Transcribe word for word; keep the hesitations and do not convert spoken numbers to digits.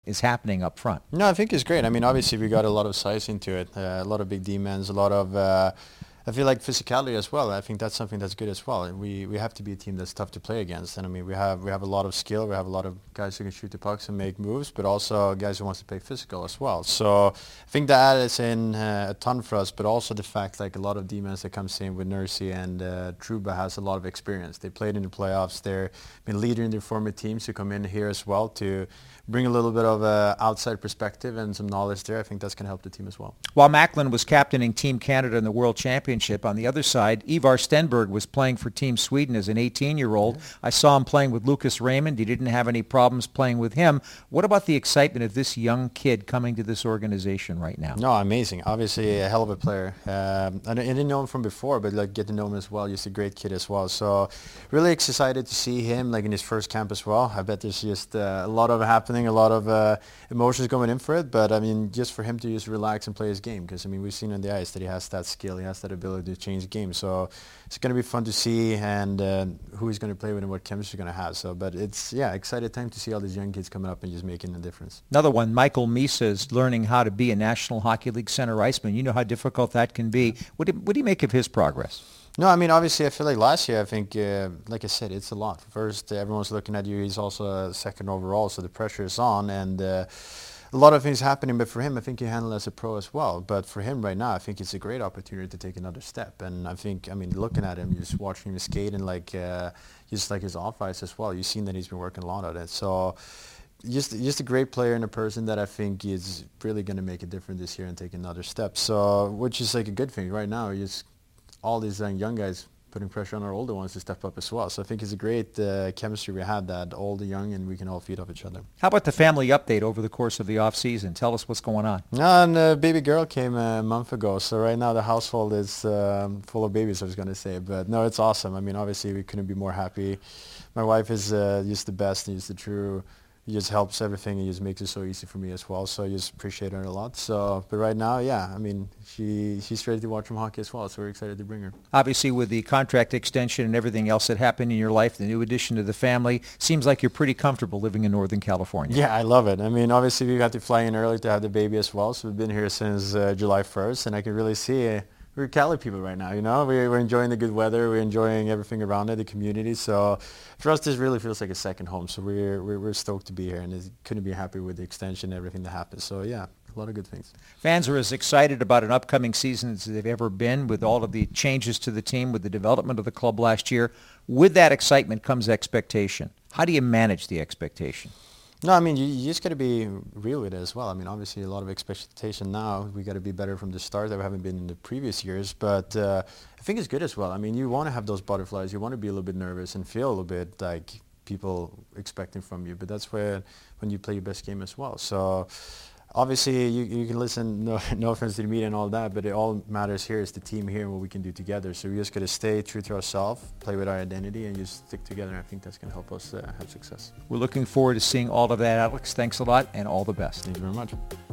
is happening up front. No, I think it's great. I mean, obviously we got a lot of size into it, uh, a lot of big demons, a lot of, uh, I feel like physicality as well. I think that's something that's good as well. We we have to be a team that's tough to play against. And I mean, we have we have a lot of skill. We have a lot of guys who can shoot the pucks and make moves, but also guys who wants to play physical as well. So I think that is in uh, a ton for us, but also the fact like a lot of demons that comes in with Nursey and uh, Trouba has a lot of experience. They played in the playoffs. They've been leader in their former teams who come in here as well to bring a little bit of a outside perspective and some knowledge there. I think that's going to help the team as well. While Macklin was captaining Team Canada in the World Championship, on the other side, Ivar Stenberg was playing for Team Sweden as an eighteen-year-old. Mm-hmm. I saw him playing with Lucas Raymond. He didn't have any problems playing with him. What about the excitement of this young kid coming to this organization right now? No, amazing. Obviously a hell of a player. Um, I didn't know him from before, but like get to know him as well. He's a great kid as well. So really excited to see him like in his first camp as well. I bet there's just uh, a lot of happening, a lot of uh, emotions going in for it. But I mean, just for him to just relax and play his game, because I mean, we've seen on the ice that he has that skill, he has that ability to change the game. So it's going to be fun to see, and uh, who he's going to play with and what chemistry he's going to have. So, but it's yeah, excited time to see all these young kids coming up and just making a difference. Another one, Michael Misa is learning how to be a National Hockey League center iceman. You know how difficult that can be. What do, what do you make of his progress? No, I mean, obviously, I feel like last year, I think, uh, like I said, it's a lot. First, everyone's looking at you. He's also a second overall, so the pressure is on. And uh, a lot of things happening, but for him, I think he handled it as a pro as well. But for him right now, I think it's a great opportunity to take another step. And I think, I mean, looking at him, just watching him skate and like, uh, just like his off ice as well, you've seen that he's been working a lot on it. So just just a great player and a person that I think is really going to make a difference this year and take another step. So, which is like a good thing right now. Just all these uh, young guys putting pressure on our older ones to step up as well. So I think it's a great uh, chemistry we have, that old and young, and we can all feed off each other. How about the family update over the course of the off season? Tell us what's going on. No, and uh, baby girl came a month ago, so right now the household is um, full of babies, I was going to say. But no, it's awesome. I mean, obviously we couldn't be more happy. My wife is uh, just the best and just the true. He just helps everything. He just makes it so easy for me as well. So I just appreciate her a lot. So, but right now, yeah, I mean, she she's ready to watch some hockey as well. So we're excited to bring her. Obviously, with the contract extension and everything else that happened in your life, the new addition to the family, seems like you're pretty comfortable living in Northern California. Yeah, I love it. I mean, obviously, we got to fly in early to have the baby as well. So we've been here since uh, July first, and I can really see it. We're Cali people right now, you know. We're enjoying the good weather. We're enjoying everything around it, the community. So for us, this really feels like a second home. So we're we're, we're stoked to be here, and couldn't be happy with the extension and everything that happened. So yeah, a lot of good things. Fans are as excited about an upcoming season as they've ever been, with all of the changes to the team, with the development of the club last year. With that excitement comes expectation. How do you manage the expectation? No, I mean, you, you just got to be real with it as well. I mean, obviously a lot of expectation now. We got to be better from the start that we haven't been in the previous years. But uh, I think it's good as well. I mean, you want to have those butterflies. You want to be a little bit nervous and feel a little bit like people expecting from you. But that's where when you play your best game as well. So obviously you, you can listen, no, no offense to the media and all that, but it all matters here is the team here and what we can do together. So we just got to stay true to ourselves, play with our identity, and just stick together. And I think that's going to help us uh, have success. We're looking forward to seeing all of that, Alex. Thanks a lot, and all the best. Thank you very much.